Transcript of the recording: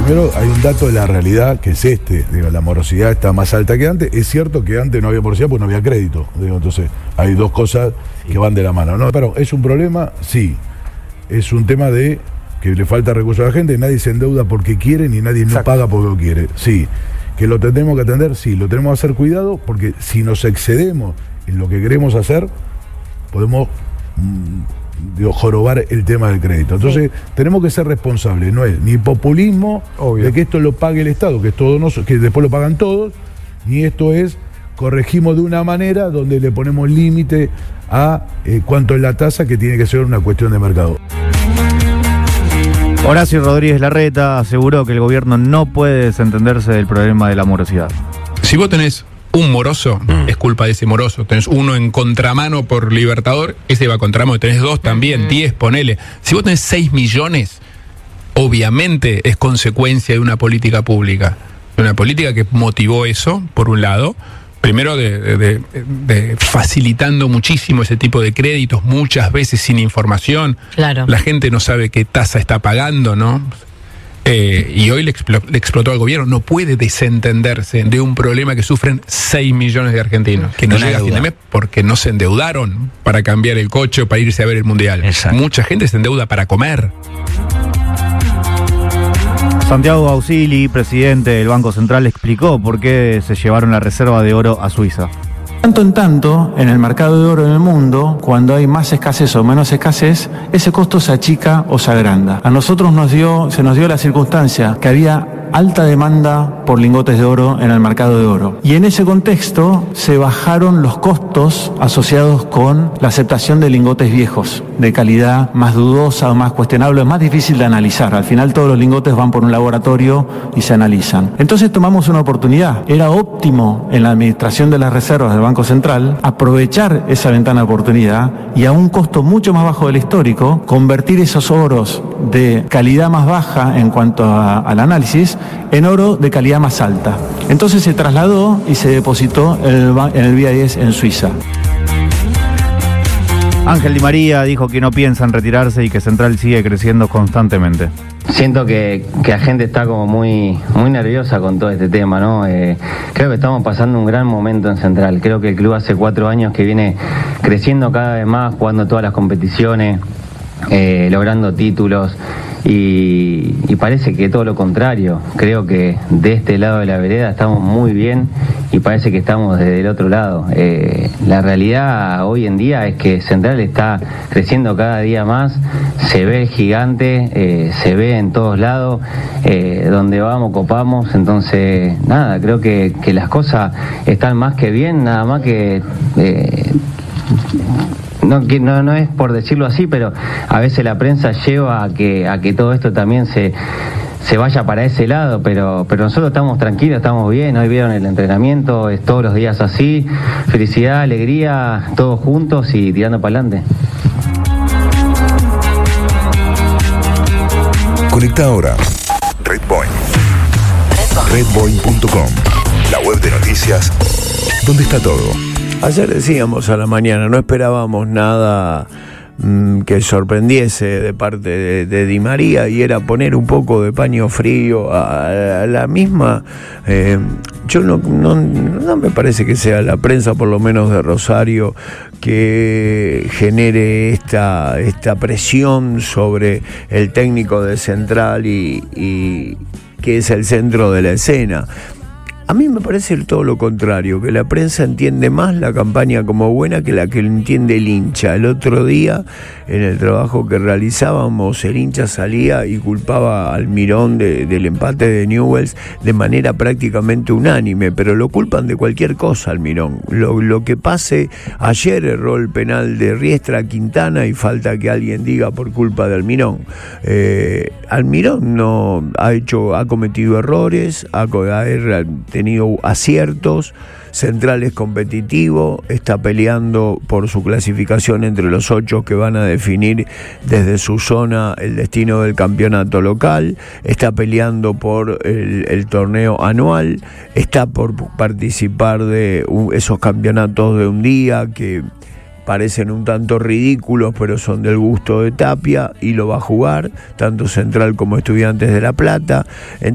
primero hay un dato de la realidad que es la morosidad está más alta que antes. Es cierto que antes no había morosidad porque no había crédito, entonces hay dos cosas que van de la mano, ¿no? Pero ¿es un problema? Sí. Es un tema de que le falta recursos a la gente, nadie se endeuda porque quiere ni nadie no paga porque lo quiere. Sí. ¿Que lo tenemos que atender? Sí. Lo tenemos que hacer cuidado porque si nos excedemos en lo que queremos hacer, podemos jorobar el tema del crédito. Entonces, tenemos que ser responsables. No es ni populismo de que esto lo pague el Estado, que que después lo pagan todos, ni esto es corregimos de una manera donde le ponemos límite a cuánto es la tasa, que tiene que ser una cuestión de mercado. Horacio Rodríguez Larreta aseguró que el gobierno no puede desentenderse del problema de la morosidad. Si vos tenés un moroso, es culpa de ese moroso. Tenés uno en contramano por Libertador, ese va a contramano. Tenés dos también, 10, ponele. Si vos tenés 6 millones, obviamente es consecuencia de una política pública. De una política que motivó eso, por un lado. Primero de facilitando muchísimo ese tipo de créditos, muchas veces sin información. Claro. La gente no sabe qué tasa está pagando, ¿no? Y hoy le explotó al gobierno. No puede desentenderse de un problema que sufren 6 millones de argentinos, que no llega a fin de mes porque no se endeudaron para cambiar el coche o para irse a ver el Mundial. Exacto. Mucha gente se endeuda para comer. Santiago Ausili, presidente del Banco Central, explicó por qué se llevaron la reserva de oro a Suiza. Tanto en tanto, en el mercado de oro en el mundo, cuando hay más escasez o menos escasez, ese costo se achica o se agranda. A nosotros se nos dio la circunstancia que había alta demanda por lingotes de oro en el mercado de oro. Y en ese contexto se bajaron los costos asociados con la aceptación de lingotes viejos, de calidad más dudosa o más cuestionable, más difícil de analizar. Al final todos los lingotes van por un laboratorio y se analizan. Entonces tomamos una oportunidad. Era óptimo en la administración de las reservas del Banco Central aprovechar esa ventana de oportunidad y a un costo mucho más bajo del histórico, convertir esos oros de calidad más baja en cuanto al análisis en oro de calidad más alta. Entonces se trasladó y se depositó en el BIS en Suiza. Ángel Di María dijo que no piensa en retirarse y que Central sigue creciendo constantemente. Siento que la gente está como muy nerviosa con todo este tema, ¿no? Creo que estamos pasando un gran momento en Central. Creo que el club hace 4 años que viene creciendo cada vez más, jugando todas las competiciones, logrando títulos. Y parece que todo lo contrario. Creo que de este lado de la vereda estamos muy bien y parece que estamos desde el otro lado. La realidad hoy en día es que Central está creciendo cada día más, se ve el gigante, se ve en todos lados, donde vamos copamos. Entonces nada, creo que las cosas están más que bien, nada más que... No es por decirlo así, pero a veces la prensa lleva a que todo esto también se vaya para ese lado, pero nosotros estamos tranquilos, estamos bien. Hoy vieron el entrenamiento, es todos los días así, felicidad, alegría, todos juntos y tirando para adelante. Conecta ahora Redpoint. Redpoint.com, la web de noticias donde está todo. Ayer decíamos a la mañana, no esperábamos nada que sorprendiese de parte de Di María, y era poner un poco de paño frío a la misma. Yo no me parece que sea la prensa, por lo menos de Rosario, que genere esta presión sobre el técnico de Central y que es el centro de la escena. A mí me parece todo lo contrario, que la prensa entiende más la campaña como buena que la que lo entiende el hincha. El otro día, en el trabajo que realizábamos, el hincha salía y culpaba al Mirón del empate de Newell's de manera prácticamente unánime, pero lo culpan de cualquier cosa al Mirón. Lo que pase, ayer erró el penal de Riestra Quintana y falta que alguien diga por culpa de Almirón. Almirón no ha cometido errores, ha tenido aciertos. Central es competitivo, está peleando por su clasificación entre los 8 que van a definir desde su zona el destino del campeonato local, está peleando por el torneo anual, está por participar de esos campeonatos de un día que parecen un tanto ridículos, pero son del gusto de Tapia, y lo va a jugar tanto Central como Estudiantes de La Plata.